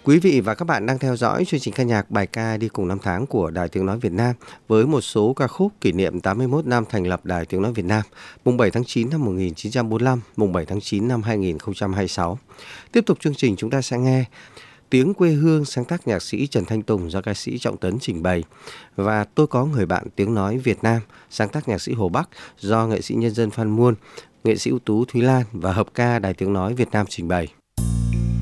Quý vị và các bạn đang theo dõi chương trình ca nhạc bài ca đi cùng năm tháng của Đài Tiếng Nói Việt Nam với một số ca khúc kỷ niệm 81 năm thành lập Đài Tiếng Nói Việt Nam, mùng 7 tháng 9 năm 1945, mùng 7 tháng 9 năm 2026. Tiếp tục chương trình chúng ta sẽ nghe Tiếng quê hương sáng tác nhạc sĩ Trần Thanh Tùng do ca sĩ Trọng Tấn trình bày và Tôi có người bạn tiếng nói Việt Nam sáng tác nhạc sĩ Hồ Bắc do nghệ sĩ nhân dân Phan Muôn, nghệ sĩ ưu tú Thúy Lan và hợp ca Đài Tiếng Nói Việt Nam trình bày.